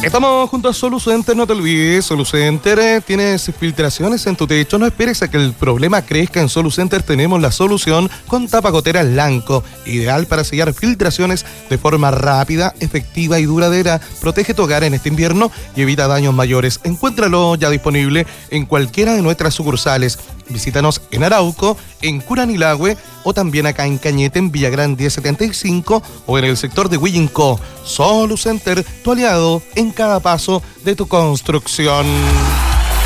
Estamos junto a Solucenter, no te olvides, Solucenter, tienes filtraciones en tu techo, no esperes a que el problema crezca. En Solucenter tenemos la solución con tapagoteras Lanco, ideal para sellar filtraciones de forma rápida, efectiva y duradera. Protege tu hogar en este invierno y evita daños mayores. Encuéntralo ya disponible en cualquiera de nuestras sucursales. Visítanos en Arauco, en Curanilahue o también acá en Cañete, en Villagrán 1075 o en el sector de Huillincó. Solucenter, tu aliado en cada paso de tu construcción.